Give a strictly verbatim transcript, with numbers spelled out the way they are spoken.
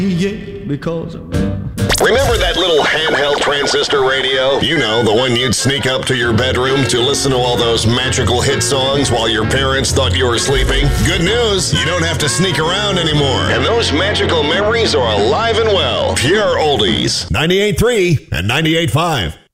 Yeah, because... Remember that little handheld transistor radio? You know, the one you'd sneak up to your bedroom to listen to all those magical hit songs while your parents thought you were sleeping? Good news, you don't have to sneak around anymore. And those magical memories are alive and well. Pure oldies. ninety-eight point three and ninety-eight point five.